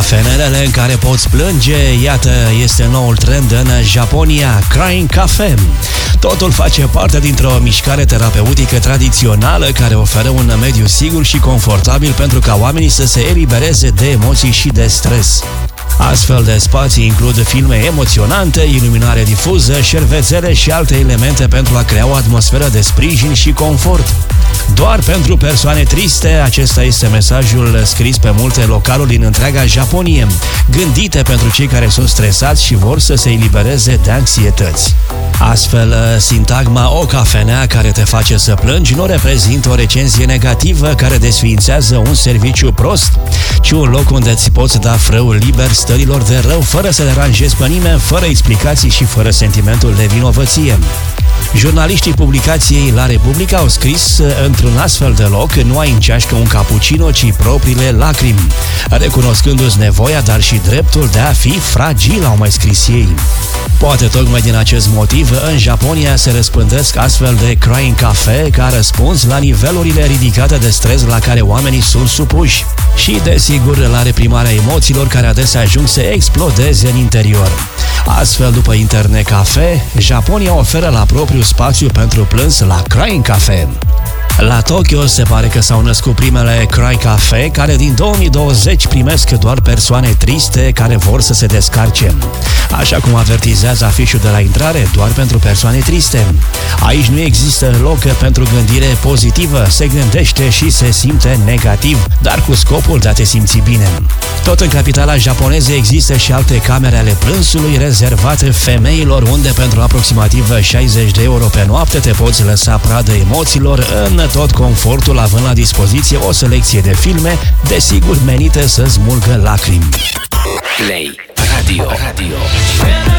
Cafenelele în care poți plânge, iată, este noul trend în Japonia, Crying Cafe. Totul face parte dintr-o mișcare terapeutică tradițională care oferă un mediu sigur și confortabil pentru ca oamenii să se elibereze de emoții și de stres. Astfel de spații includ filme emoționante, iluminare difuză, șervețele și alte elemente pentru a crea o atmosferă de sprijin și confort. Doar pentru persoane triste, acesta este mesajul scris pe multe localuri din întreaga Japonie, gândite pentru cei care sunt stresați și vor să se elibereze de anxietăți. Astfel, sintagma "o cafenea care te face să plângi" nu reprezintă o recenzie negativă care desființează un serviciu prost, ci un loc unde îți poți da frâul liber stărilor de rău fără să deranjezi pe nimeni, fără explicații și fără sentimentul de vinovăție. Jurnaliștii publicației La Republica au scris: într-un astfel de loc nu ai în ceașcă un cappuccino, ci propriile lacrimi, recunoscându-ți nevoia, dar și dreptul de a fi fragil, au mai scris ei. Poate tocmai din acest motiv, în Japonia se răspândesc astfel de Crying Cafe ca răspuns la nivelurile ridicate de stres la care oamenii sunt supuși și, desigur, la reprimarea emoțiilor care adesea ajung să explodeze în interior. Astfel, după Internet Cafe, Japonia oferă la propriu spațiu pentru plâns la Crying Cafe. La Tokyo se pare că s-au născut primele Cry Cafe, care din 2020 primesc doar persoane triste care vor să se descarce. Așa cum avertizează afișul de la intrare, doar pentru persoane triste. Aici nu există loc pentru gândire pozitivă, se gândește și se simte negativ, dar cu scopul de a te simți bine. Tot în capitala japoneză există și alte camere ale plânsului rezervate femeilor, unde pentru aproximativ 60 de euro pe noapte te poți lăsa pradă emoțiilor în tot confortul, având la dispoziție o selecție de filme, desigur menite să smulgă lacrimi. Play Radio.